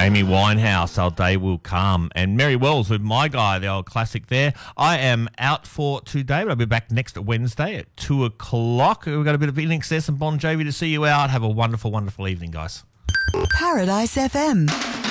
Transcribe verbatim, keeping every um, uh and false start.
Amy Winehouse, Our Day Will Come. And Mary Wells with My Guy, the old classic there. I am out for today, but I'll be back next Wednesday at two o'clock. We've got a bit of In Excess and Bon Jovi to see you out. Have a wonderful, wonderful evening, guys. Paradise F M.